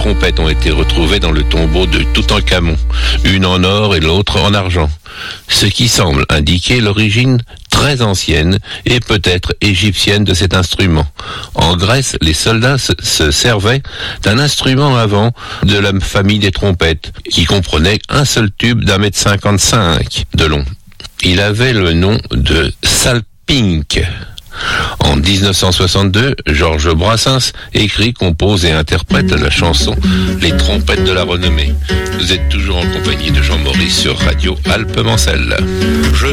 trompettes ont été retrouvées dans le tombeau de Toutankhamon, une en or et l'autre en argent, ce qui semble indiquer l'origine très ancienne et peut-être égyptienne de cet instrument. En Grèce, les soldats se servaient d'un instrument avant de la famille des trompettes, qui comprenait un seul tube d'1,55 m de long. Il avait le nom de salpinque. En 1962, Georges Brassens écrit, compose et interprète la chanson « Les trompettes de la renommée ». Vous êtes toujours en compagnie de Jean Maurice sur Radio Alpes Mancelles.